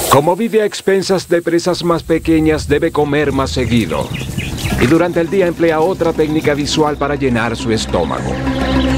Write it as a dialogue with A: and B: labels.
A: Como vive a expensas de presas más pequeñas, debe comer más seguido. Y durante el día emplea otra técnica visual para llenar su estómago.